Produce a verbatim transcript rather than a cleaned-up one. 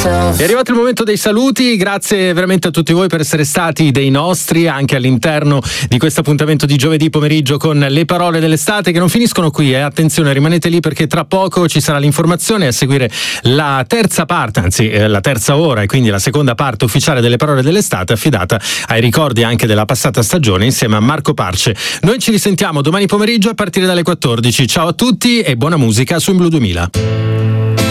È arrivato il momento dei saluti, grazie veramente a tutti voi per essere stati dei nostri anche all'interno di questo appuntamento di giovedì pomeriggio con le parole dell'estate che non finiscono qui, eh. Attenzione, rimanete lì perché tra poco ci sarà l'informazione, a seguire la terza parte, anzi eh, la terza ora e quindi la seconda parte ufficiale delle parole dell'estate affidata ai ricordi anche della passata stagione insieme a Marco Parce. Noi ci risentiamo domani pomeriggio a partire dalle quattordici. Ciao a tutti e buona musica su In Blu duemila.